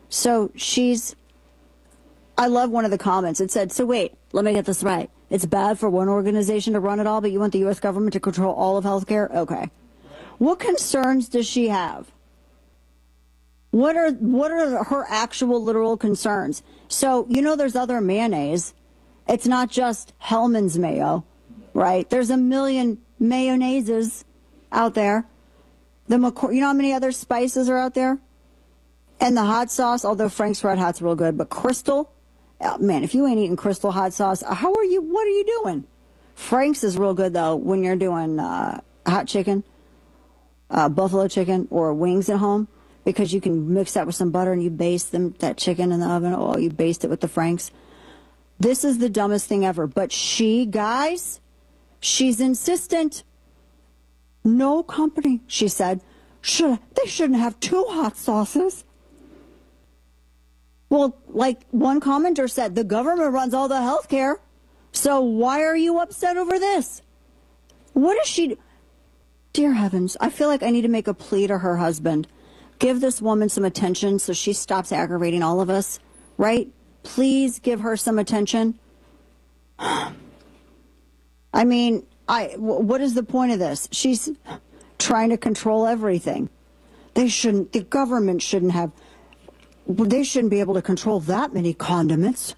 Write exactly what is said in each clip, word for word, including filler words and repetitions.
So she's, I love one of the comments. It said, so wait, let me get this right. It's bad for one organization to run it all, but you want the U S government to control all of healthcare? Okay. What concerns does she have? What are what are her actual literal concerns? So, you know, there's other mayonnaise. It's not just Hellman's mayo, right? There's a million mayonnaises out there. The McCor- you know how many other spices are out there? And the hot sauce, although Frank's Red Hot's real good, but Crystal, oh, man, if you ain't eating Crystal hot sauce, how are you, what are you doing? Frank's is real good, though, when you're doing uh, hot chicken, uh, buffalo chicken, or wings at home, because you can mix that with some butter and you baste them, that chicken in the oven. Oh, you baste it with the Frank's. This is the dumbest thing ever. But she, guys, she's insistent. No company, she said, should they shouldn't have two hot sauces. Well, like one commenter said, the government runs all the health care, so why are you upset over this? What is she... Dear heavens, I feel like I need to make a plea to her husband. Give this woman some attention so she stops aggravating all of us, right? Please give her some attention. I mean, I, what is the point of this? She's trying to control everything. They shouldn't, the government shouldn't have, they shouldn't be able to control that many condiments.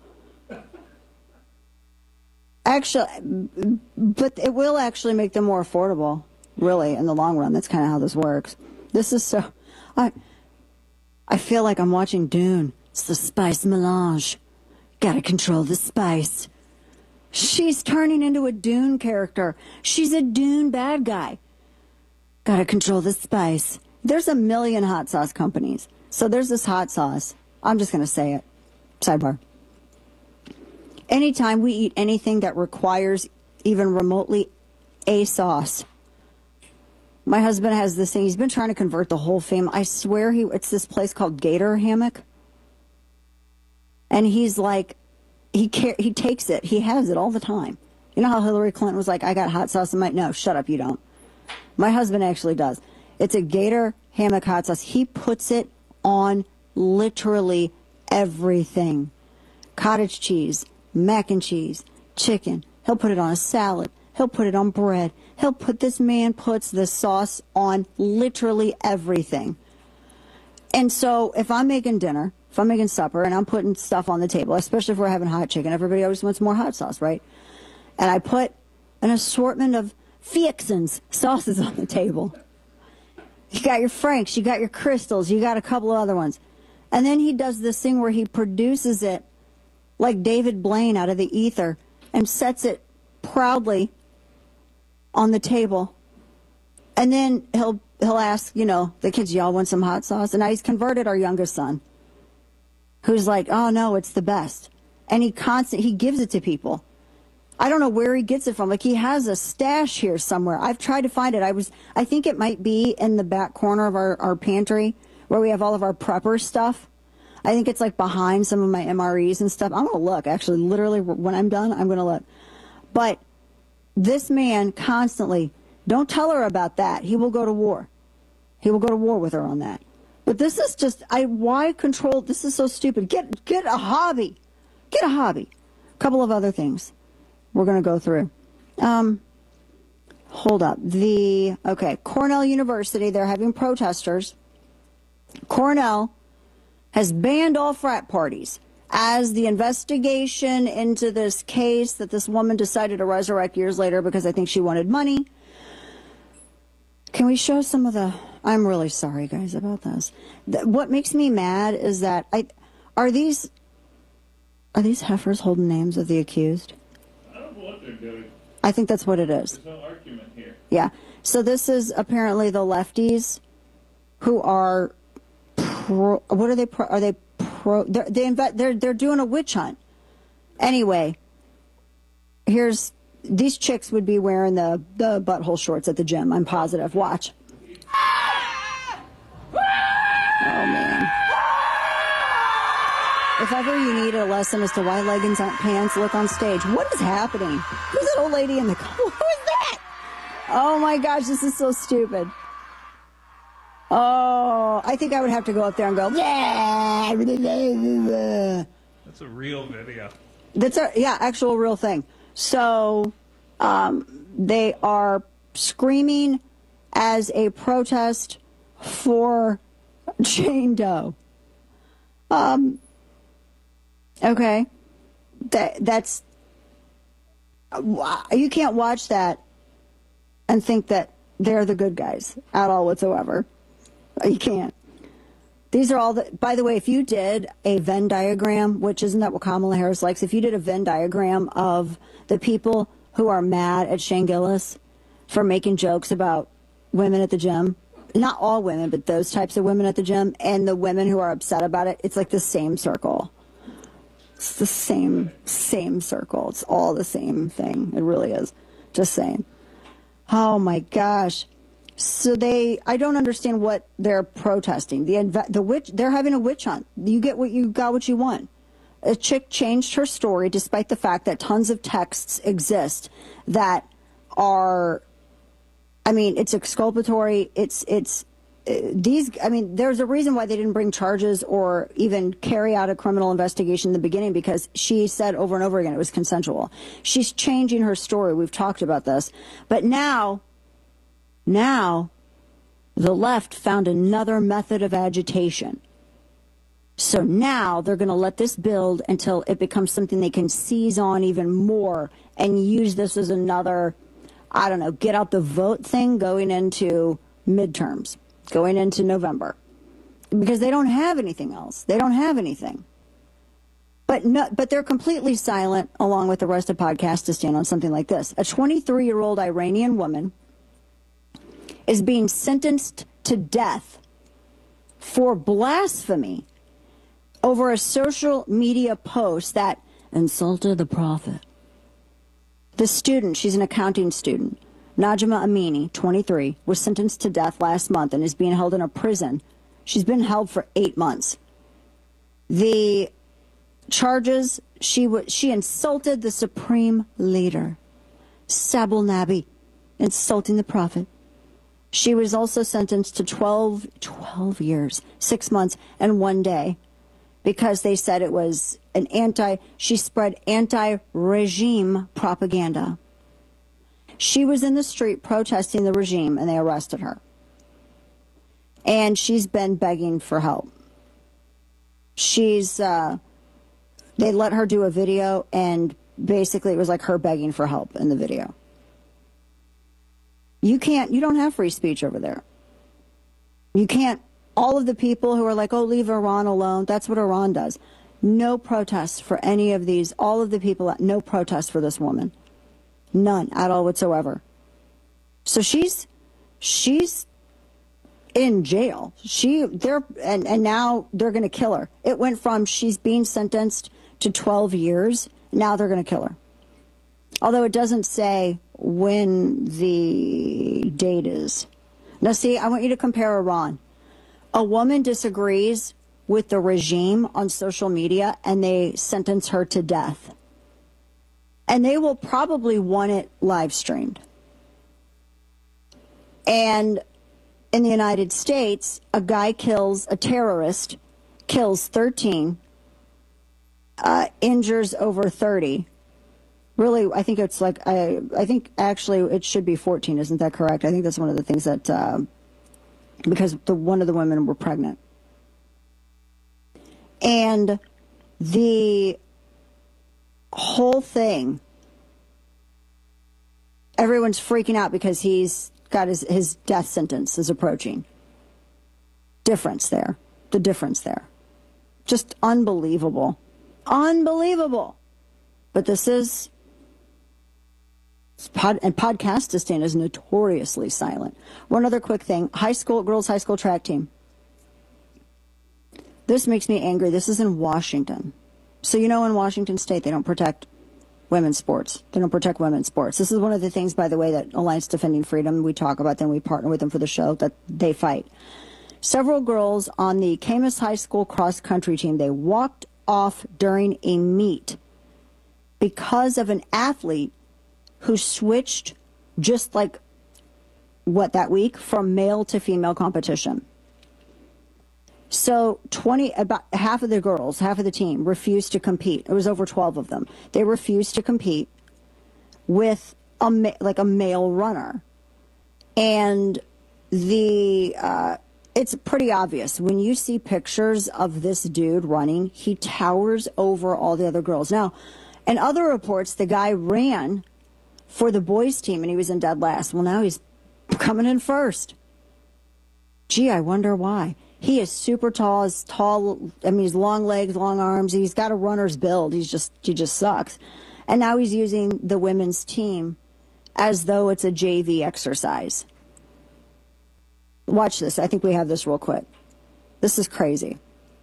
Actually, but it will actually make them more affordable, really, in the long run. That's kind of how this works. This is so, I, I feel like I'm watching Dune. It's the spice melange. Gotta control the spice. She's turning into a Dune character. She's a Dune bad guy. Gotta control the spice. There's a million hot sauce companies. So there's this hot sauce. I'm just gonna say it. Sidebar. Anytime we eat anything that requires even remotely a sauce, my husband has this thing. He's been trying to convert the whole family. I swear he, it's this place called Gator Hammock. And he's like, he car- he takes it. He has it all the time. You know how Hillary Clinton was like, I got hot sauce in my... No, shut up, you don't. My husband actually does. It's a Gator Hammock hot sauce. He puts it on literally everything. Cottage cheese, mac and cheese, chicken. He'll put it on a salad. He'll put it on bread. He'll put, this man puts the sauce on literally everything. And so if I'm making dinner, if I'm making supper and I'm putting stuff on the table, especially if we're having hot chicken, everybody always wants more hot sauce, right? And I put an assortment of fixins, sauces on the table. You got your Franks, you got your Crystals, you got a couple of other ones. And then he does this thing where he produces it like David Blaine out of the ether and sets it proudly on the table. And then he'll he'll ask, you know, the kids, y'all want some hot sauce? And now he's converted our youngest son, who's like, oh no, it's the best. And he constant he gives it to people. I don't know where he gets it from. Like, he has a stash here somewhere. I've tried to find it. I was I think it might be in the back corner of our, our pantry where we have all of our prepper stuff. I think it's like behind some of my M R Es and stuff. I'm going to look. Actually, literally, when I'm done, I'm going to look. But this man constantly, don't tell her about that. He will go to war. He will go to war with her on that. But this is just, I why control, this is so stupid. Get get a hobby. Get a hobby. A couple of other things we're going to go through. Um, hold up. The, okay, Cornell University, they're having protesters. Cornell has banned all frat parties as the investigation into this case that this woman decided to resurrect years later because I think she wanted money. Can we show some of the... I'm really sorry, guys, about this. The, what makes me mad is that... I Are these... Are these heifers holding names of the accused? I don't know what they're doing. I think that's what it is. There's no argument here. Yeah. So this is apparently the lefties who are... Pro, what are they? Pro, are they pro? They're, they inve, they're they're doing a witch hunt. Anyway, here's these chicks would be wearing the the butthole shorts at the gym. I'm positive. Watch. Oh man! If ever you need a lesson as to why leggings aren't pants, look on stage. What is happening? Who's that old lady in the? Who is that? Oh my gosh! This is so stupid. Oh, I think I would have to go up there and go, yeah. That's a real video. That's a, yeah, actual real thing. So um, they are screaming as a protest for Jane Doe. Um, okay. That, that's, you can't watch that and think that they're the good guys at all whatsoever. You can't. These are all the, by the way, if you did a Venn diagram, which isn't that what Kamala Harris likes, if you did a Venn diagram of the people who are mad at Shane Gillis for making jokes about women at the gym, not all women, but those types of women at the gym, and the women who are upset about it, it's like the same circle. It's the same, same circle. It's all the same thing. It really is. Just saying. Oh my gosh. So they, I don't understand what they're protesting. The the witch, they're having a witch hunt. You get what you got, what you want. A chick changed her story despite the fact that tons of texts exist that are, I mean, it's exculpatory. It's it's uh, these. I mean, there's a reason why they didn't bring charges or even carry out a criminal investigation in the beginning, because she said over and over again it was consensual. She's changing her story. We've talked about this, but now. Now, the left found another method of agitation. So now they're going to let this build until it becomes something they can seize on even more and use this as another, I don't know, get out the vote thing going into midterms, going into November. Because they don't have anything else. They don't have anything. But no, but they're completely silent, along with the rest of Podcastistan, on something like this. A twenty-three-year-old Iranian woman is being sentenced to death for blasphemy over a social media post that insulted the prophet. The student, she's an accounting student, Najma Amini, twenty-three, was sentenced to death last month and is being held in a prison. She's been held for eight months. The charges, she w- she insulted the supreme leader, Sabul Nabi, insulting the prophet. She was also sentenced to twelve, twelve years, six months, and one day, because they said it was an anti, she spread anti-regime propaganda. She was in the street protesting the regime, and they arrested her. And she's been begging for help. She's, uh, they let her do a video, and basically it was like her begging for help in the video. You can't, you don't have free speech over there. You can't, all of the people who are like, oh, leave Iran alone, that's what Iran does. No protests for any of these, all of the people, no protests for this woman. None at all whatsoever. So she's, she's in jail. She, they're, and, and now they're going to kill her. It went from she's being sentenced to twelve years, now they're going to kill her. Although it doesn't say when the date is. Now, see, I want you to compare Iran. A woman disagrees with the regime on social media, and they sentence her to death. And they will probably want it live streamed. And in the United States, a guy kills, a terrorist kills thirteen, uh, injures over thirty. Really, I think it's like, I I think actually it should be fourteen, isn't that correct? I think that's one of the things that, uh, because the one of the women were pregnant. And the whole thing, everyone's freaking out because he's got his, his death sentence is approaching. Difference there. The difference there. Just unbelievable. Unbelievable. But this is... Pod, and Podcastistan is notoriously silent. One other quick thing. High school, girls high school track team. This makes me angry. This is in Washington. So you know in Washington State they don't protect women's sports. They don't protect women's sports. This is one of the things, by the way, that Alliance Defending Freedom, we talk about them, we partner with them for the show, that they fight. Several girls on the Camas High School cross-country team, they walked off during a meet because of an athlete who switched just like, what, that week, from male to female competition. So twenty, about half of the girls, half of the team refused to compete. It was over twelve of them. They refused to compete with a ma- like a male runner. And the uh, it's pretty obvious when you see pictures of this dude running, he towers over all the other girls. Now, in other reports, the guy ran for the boys team and he was in dead last. Well, now he's coming in first. Gee, I wonder why. He is super tall. He's tall. I mean, he's long legs, long arms. He's got a runner's build. He's just he just sucks. And now he's using the women's team as though it's a J V exercise. Watch this. I think we have this real quick. This is crazy.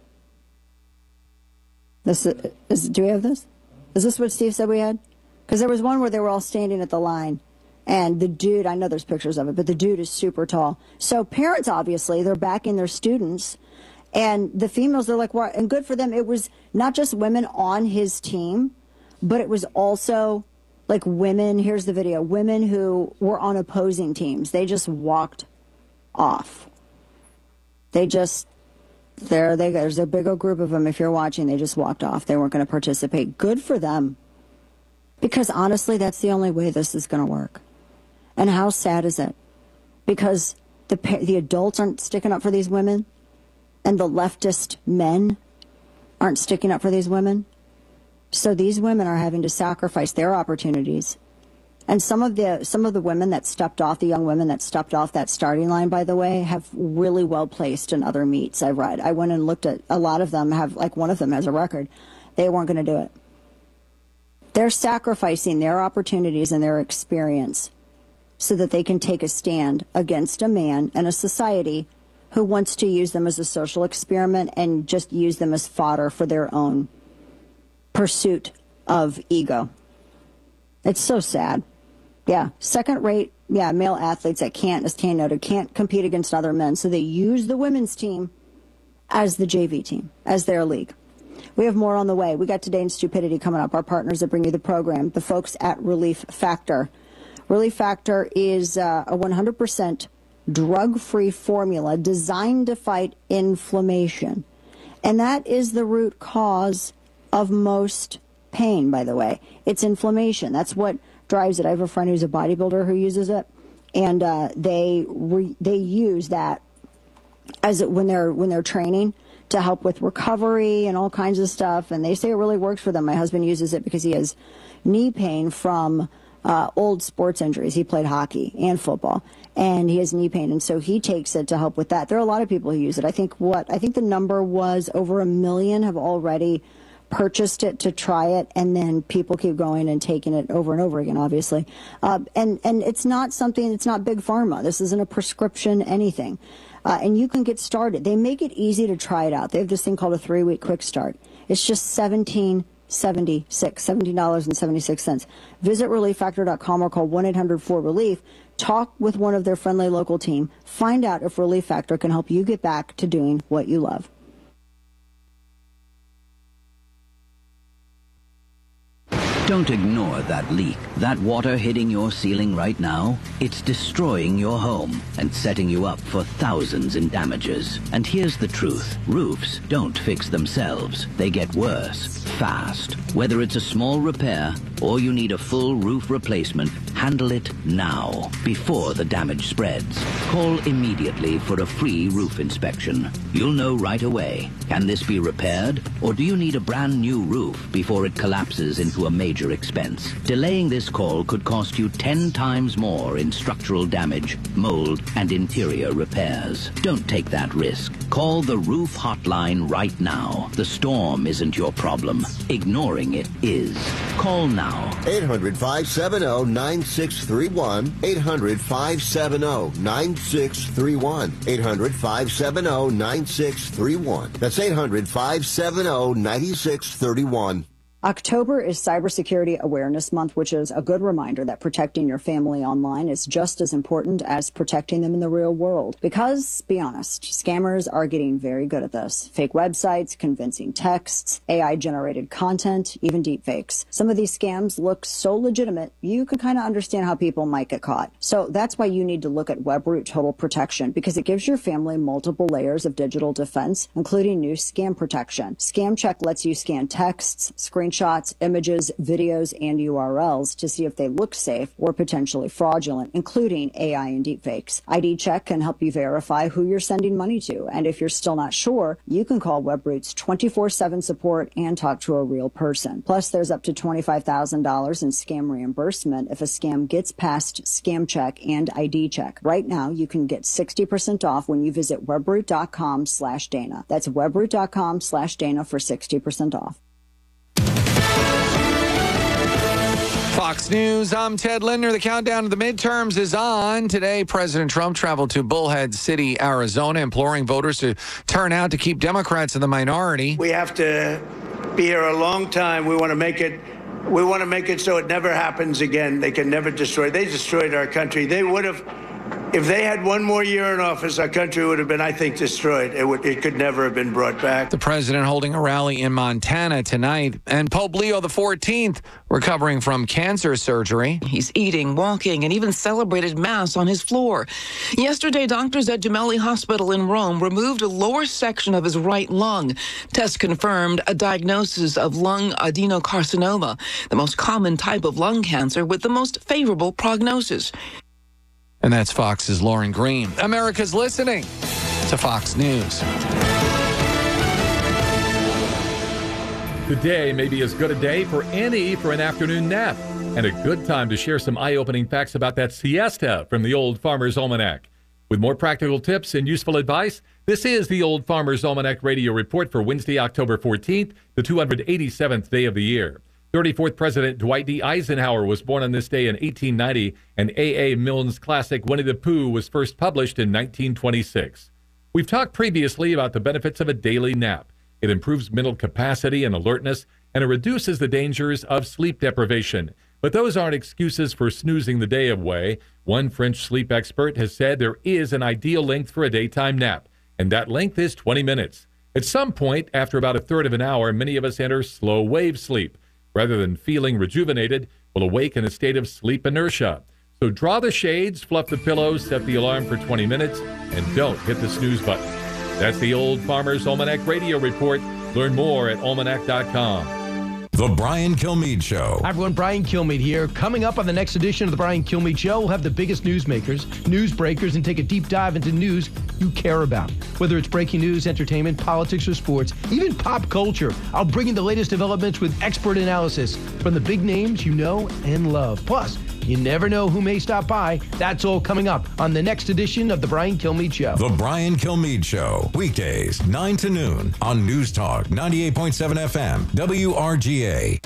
This is, is do we have this? Is this what Steve said we had? Because there was one where they were all standing at the line. And the dude, I know there's pictures of it, but the dude is super tall. So parents, obviously, they're backing their students. And the females, they're like, well, and good for them. It was not just women on his team, but it was also like women. Here's the video. Women who were on opposing teams. They just walked off. They just, there they go. There's a big old group of them. If you're watching, they just walked off. They weren't going to participate. Good for them. Because honestly, that's the only way this is going to work. And how sad is it? Because the the adults aren't sticking up for these women, and the leftist men aren't sticking up for these women. So these women are having to sacrifice their opportunities. And some of the some of the women that stepped off, the young women that stepped off that starting line, by the way, have really well placed in other meets I've read. I went and looked at a lot of them, have like one of them has a record. They weren't going to do it. They're sacrificing their opportunities and their experience so that they can take a stand against a man and a society who wants to use them as a social experiment and just use them as fodder for their own pursuit of ego. It's so sad. Yeah, second-rate, yeah, male athletes that can't, as Kane noted, can't compete against other men, so they use the women's team as the J V team, as their league. We have more on the way. We got Today in Stupidity coming up. Our partners that bring you the program, the folks at Relief Factor. Relief Factor is uh, a one hundred percent drug-free formula designed to fight inflammation. And that is the root cause of most pain, by the way. It's inflammation. That's what drives it. I have a friend who's a bodybuilder who uses it, and uh, they re- they use that as it, when they're when they're training to help with recovery and all kinds of stuff. And they say it really works for them. My husband uses it because he has knee pain from uh, old sports injuries. He played hockey and football, and he has knee pain, and so he takes it to help with that. There are a lot of people who use it. I think what I think the number was over a million have already purchased it to try it, and then people keep going and taking it over and over again, obviously. Uh, and, and it's not something, it's not big pharma. This isn't a prescription anything. Uh, and you can get started. They make it easy to try it out. They have this thing called a three-week quick start. It's just seventeen seventy-six, seventeen dollars and seventy-six cents. Visit relief factor dot com or call one eight hundred four relief. Talk with one of their friendly local team. Find out if Relief Factor can help you get back to doing what you love. Don't ignore that leak. That water hitting your ceiling right now, it's destroying your home and setting you up for thousands in damages. And here's the truth. Roofs don't fix themselves. They get worse, fast. Whether it's a small repair or you need a full roof replacement, handle it now, before the damage spreads. Call immediately for a free roof inspection. You'll know right away. Can this be repaired? Or do you need a brand new roof before it collapses into a major expense? Delaying this call could cost you ten times more in structural damage, mold, and interior repairs. Don't take that risk. Call the Roof Hotline right now. The storm isn't your problem. Ignoring it is. Call now. eight hundred, five seven zero, nine six three one. eight hundred, five seven zero, nine six three one. eight hundred, five seven zero, nine six three one. That's eight hundred, five seven zero, nine six three one. October is Cybersecurity Awareness Month, which is a good reminder that protecting your family online is just as important as protecting them in the real world. Because, be honest, scammers are getting very good at this. Fake websites, convincing texts, A I-generated content, even deepfakes. Some of these scams look so legitimate, you can kind of understand how people might get caught. So that's why you need to look at Webroot Total Protection, because it gives your family multiple layers of digital defense, including new scam protection. Scam Check lets you scan texts, screenshots, Shots, images, videos, and U R Ls to see if they look safe or potentially fraudulent, including A I and deepfakes. I D Check can help you verify who you're sending money to, and if you're still not sure, you can call Webroot's twenty-four seven support and talk to a real person. Plus, there's up to twenty-five thousand dollars in scam reimbursement if a scam gets past Scam Check and I D Check. Right now, you can get sixty percent off when you visit webroot.com slash Dana. That's webroot.com slash Dana for sixty percent off. Fox News, I'm Ted Linder. The countdown to the midterms is on. Today, President Trump traveled to Bullhead City, Arizona, imploring voters to turn out to keep Democrats in the minority. We have to be here a long time. We want to make it we want to make it so it never happens again. They can never destroy. They destroyed our country. They would have, if they had one more year in office, our country would have been, I think, destroyed. It would, it could never have been brought back. The president holding a rally in Montana tonight, and Pope Leo the fourteenth recovering from cancer surgery. He's eating, walking, and even celebrated Mass on his floor. Yesterday, doctors at Gemelli Hospital in Rome removed a lower section of his right lung. Tests confirmed a diagnosis of lung adenocarcinoma, the most common type of lung cancer with the most favorable prognosis. And that's Fox's Lauren Green. America's listening to Fox News. Today may be as good a day for any for an afternoon nap, and a good time to share some eye-opening facts about that siesta from the Old Farmer's Almanac. With more practical tips and useful advice, this is the Old Farmer's Almanac Radio Report for Wednesday, October fourteenth, the two hundred eighty-seventh day of the year. thirty-fourth President Dwight D. Eisenhower was born on this day in eighteen ninety, and A A. Milne's classic Winnie the Pooh was first published in nineteen twenty-six. We've talked previously about the benefits of a daily nap. It improves mental capacity and alertness, and it reduces the dangers of sleep deprivation. But those aren't excuses for snoozing the day away. One French sleep expert has said there is an ideal length for a daytime nap, and that length is twenty minutes. At some point, after about a third of an hour, many of us enter slow wave sleep. Rather than feeling rejuvenated, we'll awake in a state of sleep inertia. So draw the shades, fluff the pillows, set the alarm for twenty minutes, and don't hit the snooze button. That's the Old Farmer's Almanac Radio Report. Learn more at almanac dot com. The Brian Kilmeade Show. Hi, everyone. Brian Kilmeade here. Coming up on the next edition of The Brian Kilmeade Show, we'll have the biggest newsmakers, news breakers, and take a deep dive into news you care about. Whether it's breaking news, entertainment, politics, or sports, even pop culture, I'll bring you the latest developments with expert analysis from the big names you know and love. Plus, you never know who may stop by. That's all coming up on the next edition of The Brian Kilmeade Show. The Brian Kilmeade Show. Weekdays, nine to noon on News Talk ninety-eight point seven F M, W R G A.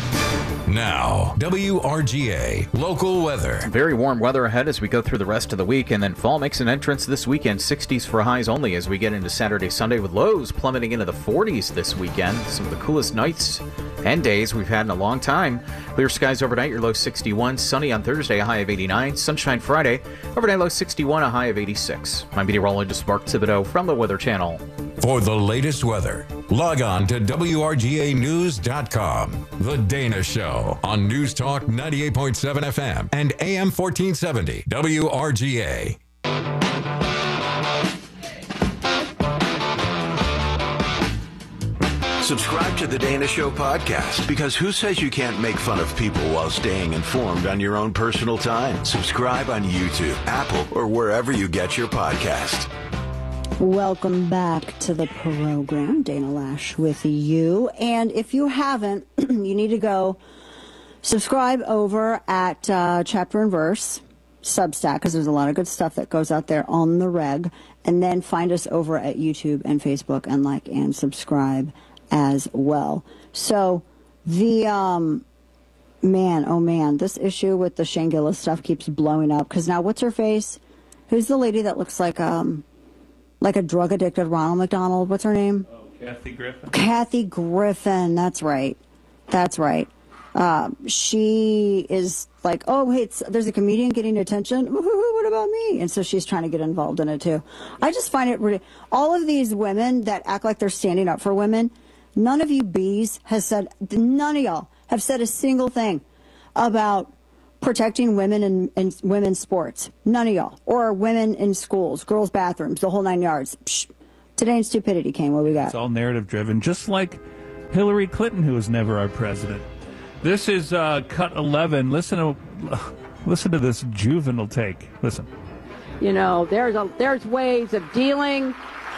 Now, W R G A local weather. Very warm weather ahead as we go through the rest of the week, and then fall makes an entrance this weekend. sixties for highs only as we get into Saturday, Sunday, with lows plummeting into the forties this weekend. Some of the coolest nights and days we've had in a long time. Clear skies overnight, your low sixty-one. Sunny on Thursday, a high of eighty-nine. Sunshine Friday, overnight low sixty-one, a high of eighty-six. I'm meteorologist Mark Thibodeau from the Weather Channel. For the latest weather, log on to W R G A news dot com. The Dana Show on News Talk ninety-eight point seven F M and A M fourteen seventy W R G A. Subscribe to the Dana Show podcast, because who says you can't make fun of people while staying informed on your own personal time? Subscribe on YouTube, Apple, or wherever you get your podcast. Welcome back to the program. Dana Lash with you. And if you haven't, you need to go subscribe over at uh, Chapter and Verse, Substack, because there's a lot of good stuff that goes out there on the reg. And then find us over at YouTube and Facebook and like and subscribe as well. So the, um, man, oh man, this issue with the Shane Gillis stuff keeps blowing up. Because now what's her face? Who's the lady that looks like, um, like a drug-addicted Ronald McDonald? What's her name? Oh, Kathy Griffin. Kathy Griffin, that's right. That's right. Uh, she is like, oh, hey, it's, there's a comedian getting attention. What about me? And so she's trying to get involved in it, too. I just find it really, all of these women that act like they're standing up for women, none of you bees has said, none of y'all have said a single thing about protecting women in, in women's sports. None of y'all. Or women in schools, girls' bathrooms, the whole nine yards. Psh. Today in stupidity came. What we got? It's all narrative driven, just like Hillary Clinton, who was never our president. This is uh, cut eleven. Listen to listen to this juvenile take. Listen. You know, there's a there's ways of dealing.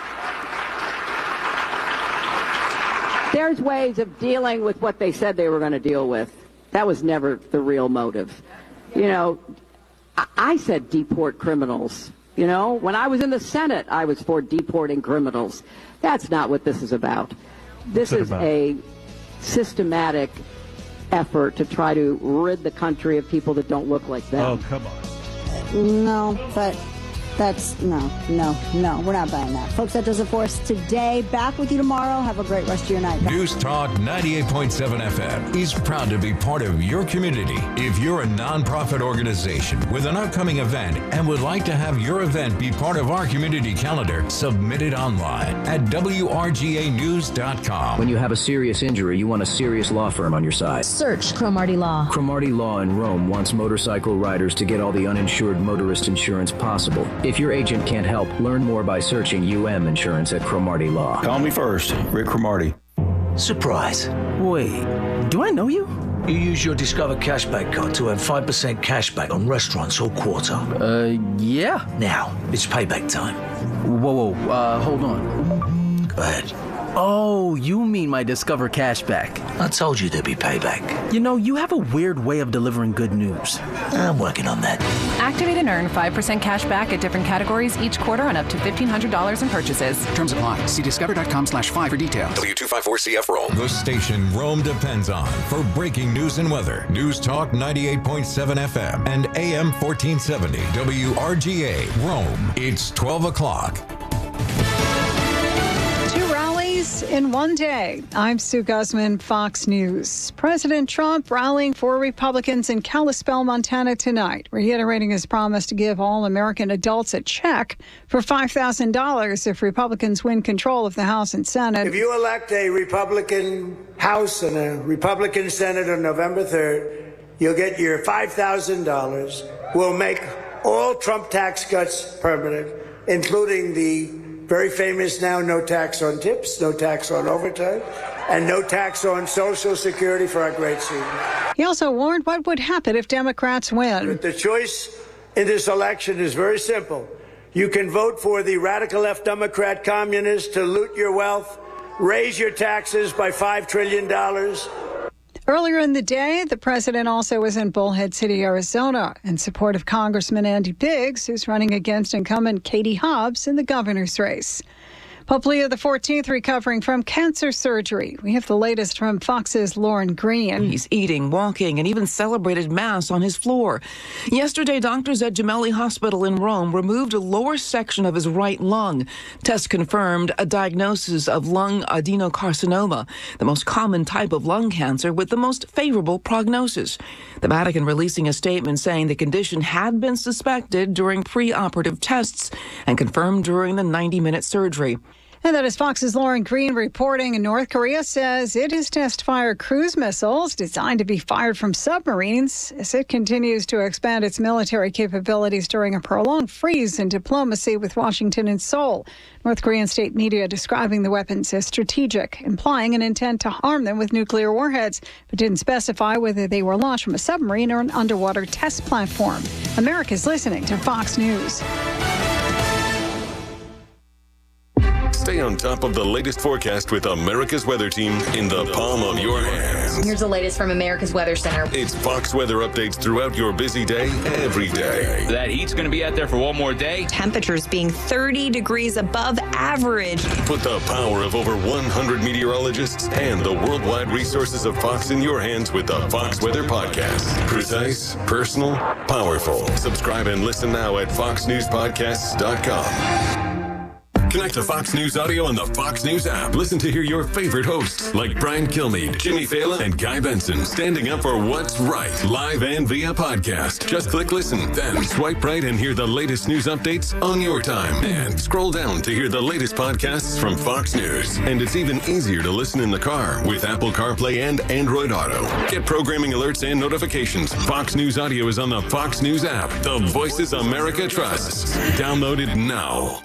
There's ways of dealing with what they said they were going to deal with. That was never the real motive. You know, I, I said deport criminals. You know, when I was in the Senate, I was for deporting criminals. That's not what this is about. This is about? a systematic effort to try to rid the country of people that don't look like them. Oh, come on. No, but that's, no, no, no, we're not buying that. Folks, that does it for us today. Back with you tomorrow. Have a great rest of your night. News Talk ninety-eight point seven F M is proud to be part of your community. If you're a nonprofit organization with an upcoming event and would like to have your event be part of our community calendar, submit it online at W R G A news dot com. When you have a serious injury, you want a serious law firm on your side. Search Cromartie Law. Cromartie Law in Rome wants motorcycle riders to get all the uninsured motorist insurance possible. If your agent can't help, learn more by searching U M Insurance at Cromartie Law. Call me first, Rick Cromartie. Surprise. Wait, do I know you? You use your Discover Cashback card to earn five percent cashback on restaurants all quarter. Uh, yeah. Now, it's payback time. Whoa, whoa, uh, hold on. Go ahead. Oh, you mean my Discover Cashback. I told you there'd be payback. You know, you have a weird way of delivering good news. I'm working on that. Activate and earn five percent cash back at different categories each quarter on up to fifteen hundred dollars in purchases. Terms apply. See discover.com slash five for details. W two five four C F Rome. The station Rome depends on for breaking news and weather. News Talk ninety-eight point seven F M and A M fourteen seventy W R G A Rome. It's twelve o'clock. In one day, I'm Sue Guzman, Fox News. President Trump rallying for Republicans in Kalispell, Montana tonight, reiterating his promise to give all American adults a check for five thousand dollars if Republicans win control of the House and Senate. If you elect a Republican House and a Republican Senate on November third, you'll get your five thousand dollars. We'll make all Trump tax cuts permanent, including the very famous now no tax on tips, no tax on overtime, and no tax on Social Security for our great seniors. He also warned what would happen if Democrats win. The choice in this election is very simple. You can vote for the radical left Democrat communists to loot your wealth, raise your taxes by five trillion dollars. Earlier in the day, the president also was in Bullhead City, Arizona, in support of Congressman Andy Biggs, who's running against incumbent Katie Hobbs in the governor's race. Pope Leo the fourteenth recovering from cancer surgery. We have the latest from Fox's Lauren Green. He's eating, walking, and even celebrated Mass on his floor. Yesterday, doctors at Gemelli Hospital in Rome removed a lower section of his right lung. Tests confirmed a diagnosis of lung adenocarcinoma, the most common type of lung cancer with the most favorable prognosis. The Vatican releasing a statement saying the condition had been suspected during pre-operative tests and confirmed during the ninety-minute surgery. And that is Fox's Lauren Green reporting. And North Korea says it has test-fired cruise missiles designed to be fired from submarines as it continues to expand its military capabilities during a prolonged freeze in diplomacy with Washington and Seoul. North Korean state media describing the weapons as strategic, implying an intent to harm them with nuclear warheads, but didn't specify whether they were launched from a submarine or an underwater test platform. America's listening to Fox News. Stay on top of the latest forecast with America's Weather Team in the palm of your hands. Here's the latest from America's Weather Center. It's Fox weather updates throughout your busy day, every day. That heat's going to be out there for one more day. Temperatures being thirty degrees above average. Put the power of over one hundred meteorologists and the worldwide resources of Fox in your hands with the Fox Weather Podcast. Precise, personal, powerful. Subscribe and listen now at fox news podcasts dot com. Connect to Fox News Audio on the Fox News app. Listen to hear your favorite hosts like Brian Kilmeade, Jimmy Fallon, and Guy Benson standing up for what's right, live and via podcast. Just click listen, then swipe right and hear the latest news updates on your time. And scroll down to hear the latest podcasts from Fox News. And it's even easier to listen in the car with Apple CarPlay and Android Auto. Get programming alerts and notifications. Fox News Audio is on the Fox News app. The voices America trusts. Download it now.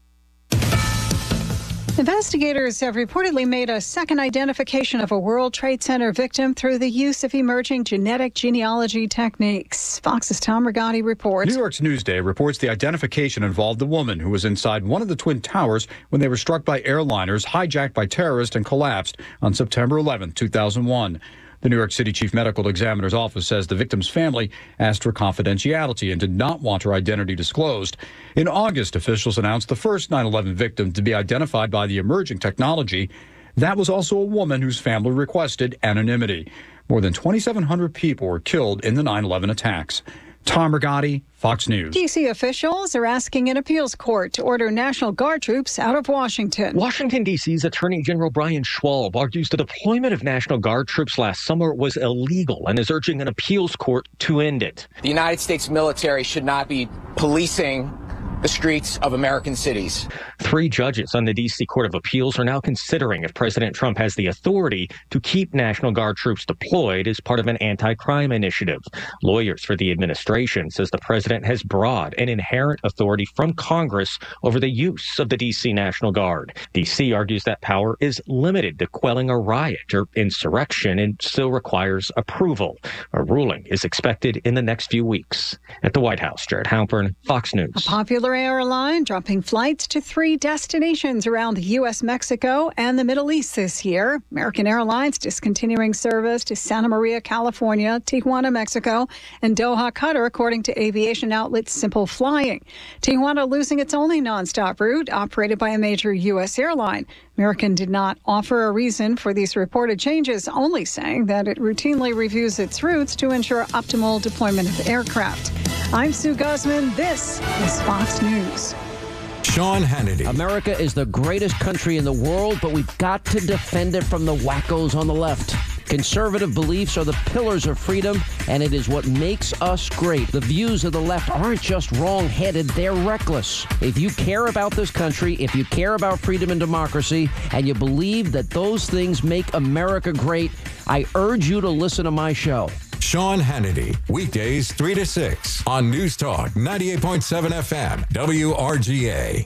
Investigators have reportedly made a second identification of a World Trade Center victim through the use of emerging genetic genealogy techniques. Fox's Tom Rigotti reports. New York's Newsday reports the identification involved the woman who was inside one of the Twin Towers when they were struck by airliners hijacked by terrorists and collapsed on September eleventh, two thousand one. The New York City Chief Medical Examiner's office says the victim's family asked for confidentiality and did not want her identity disclosed. In August, officials announced the first nine eleven victim to be identified by the emerging technology. That was also a woman whose family requested anonymity. More than twenty-seven hundred people were killed in the nine eleven attacks. Tom Rigotti, Fox News. D C officials are asking an appeals court to order National Guard troops out of Washington. Washington, D C's Attorney General Brian Schwalb argues the deployment of National Guard troops last summer was illegal and is urging an appeals court to end it. The United States military should not be policing the streets of American cities. Three judges on the D C Court of Appeals are now considering if President Trump has the authority to keep National Guard troops deployed as part of an anti-crime initiative. Lawyers for the administration says the president has broad and inherent authority from Congress over the use of the D C National Guard. D C argues that power is limited to quelling a riot or insurrection and still requires approval. A ruling is expected in the next few weeks. At the White House, Jared Halpern, Fox News. A popular airline dropping flights to three destinations around the U S, Mexico, and the Middle East this year. American Airlines discontinuing service to Santa Maria, California, Tijuana, Mexico, and Doha, Qatar, according to aviation outlet Simple Flying. Tijuana losing its only nonstop route operated by a major U S airline. American did not offer a reason for these reported changes, only saying that it routinely reviews its routes to ensure optimal deployment of aircraft. I'm Sue Guzman. This is Fox News. Sean Hannity. America is the greatest country in the world, but we've got to defend it from the wackos on the left. Conservative beliefs are the pillars of freedom, and it is what makes us great. The views of the left aren't just wrong-headed, they're reckless. If you care about this country, if you care about freedom and democracy, and you believe that those things make America great, I urge you to listen to my show. Sean Hannity, weekdays three to six on News Talk ninety-eight point seven F M, W R G A.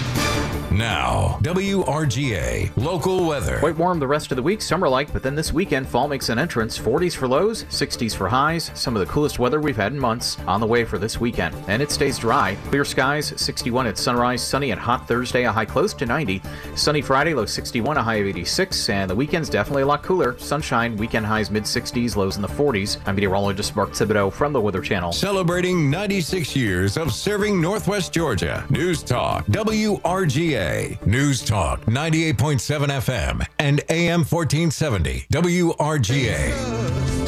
Now, W R G A local weather. Quite warm the rest of the week, summer-like, but then this weekend, fall makes an entrance. forties for lows, sixties for highs. Some of the coolest weather we've had in months on the way for this weekend. And it stays dry. Clear skies, sixty-one at sunrise. Sunny and hot Thursday, a high close to ninety. Sunny Friday, low sixty-one, a high of eighty-six. And the weekend's definitely a lot cooler. Sunshine, weekend highs mid-sixties, lows in the forties. I'm meteorologist Mark Thibodeau from the Weather Channel. Celebrating ninety-six years of serving Northwest Georgia. News Talk, W R G A. News Talk ninety-eight point seven F M and A M fourteen seventy W R G A.